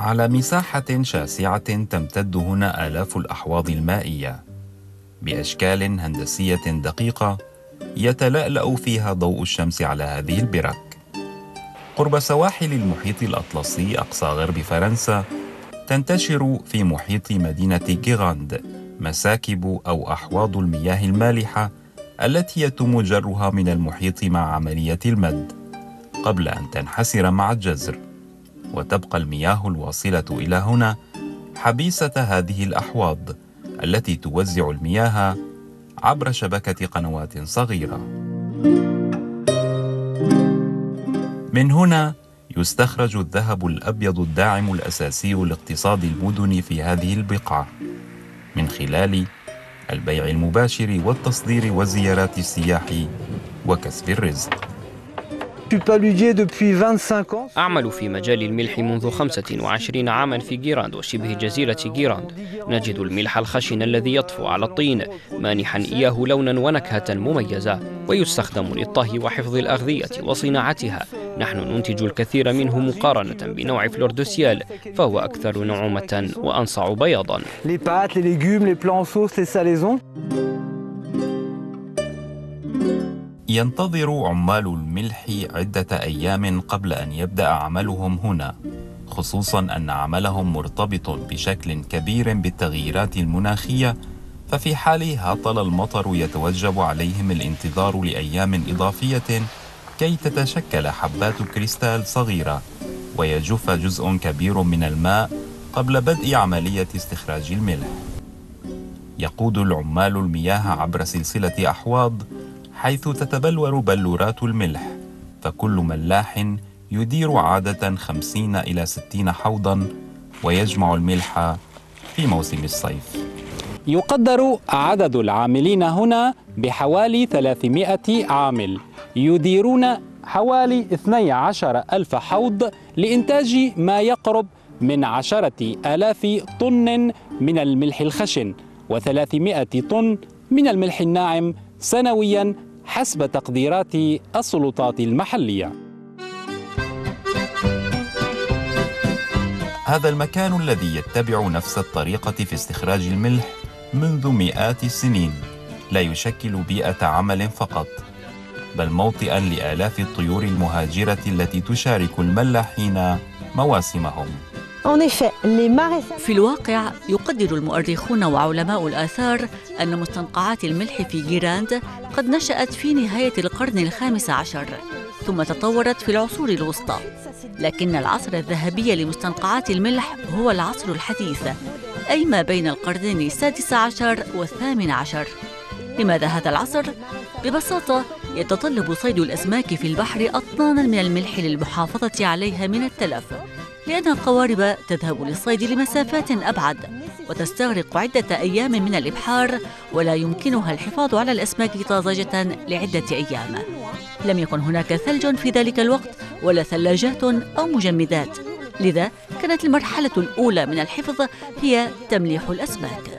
على مساحة شاسعة تمتد هنا آلاف الأحواض المائية بأشكال هندسية دقيقة يتلألأ فيها ضوء الشمس على هذه البرك. قرب سواحل المحيط الأطلسي أقصى غرب فرنسا تنتشر في محيط مدينة جيراند مساكب أو أحواض المياه المالحة التي يتم جرها من المحيط مع عملية المد قبل أن تنحسر مع الجزر، وتبقى المياه الواصلة إلى هنا حبيسة هذه الأحواض التي توزع المياه عبر شبكة قنوات صغيرة. من هنا يستخرج الذهب الأبيض الداعم الأساسي لاقتصاد المدن في هذه البقعة من خلال البيع المباشر والتصدير وزيارات السياح وكسب الرزق. أعمل في مجال الملح منذ 25 عاما في جيراند وشبه جزيرة جيراند. نجد الملح الخشن الذي يطفو على الطين مانحا إياه لونا ونكهة مميزة، ويستخدم للطهي وحفظ الأغذية وصناعتها. نحن ننتج الكثير منه مقارنة بنوع فلور دو سيال، فهو أكثر نعومة وأنصع بياضا. ينتظر عمال الملح عدة أيام قبل أن يبدأ عملهم هنا، خصوصاً أن عملهم مرتبط بشكل كبير بالتغييرات المناخية، ففي حال هطل المطر يتوجب عليهم الانتظار لأيام إضافية كي تتشكل حبات كريستال صغيرة ويجف جزء كبير من الماء قبل بدء عملية استخراج الملح. يقود العمال المياه عبر سلسلة أحواض حيث تتبلور بلورات الملح، فكل ملاح يدير عادة 50 إلى 60 حوضاً ويجمع الملح في موسم الصيف. يقدر عدد العاملين هنا بحوالي 300 عامل يديرون حوالي 12,000 حوض لإنتاج ما يقرب من 10,000 طن من الملح الخشن و300 طن من الملح الناعم سنوياً حسب تقديرات السلطات المحلية. هذا المكان الذي يتبع نفس الطريقة في استخراج الملح منذ مئات السنين لا يشكل بيئة عمل فقط، بل موطئاً لآلاف الطيور المهاجرة التي تشارك الملاحين مواسمهم. في الواقع يقدر المؤرخون وعلماء الآثار أن مستنقعات الملح في جيراند قد نشأت في نهاية القرن ال15 ثم تطورت في العصور الوسطى، لكن العصر الذهبي لمستنقعات الملح هو العصر الحديث، أي ما بين القرنين السادس عشر والثامن عشر. لماذا هذا العصر؟ ببساطة يتطلب صيد الأسماك في البحر أطنانا من الملح للمحافظة عليها من التلف، لأن القوارب تذهب للصيد لمسافات أبعد وتستغرق عدة أيام من الإبحار، ولا يمكنها الحفاظ على الأسماك طازجة لعدة أيام. لم يكن هناك ثلج في ذلك الوقت ولا ثلاجات أو مجمدات، لذا كانت المرحلة الأولى من الحفظ هي تمليح الأسماك.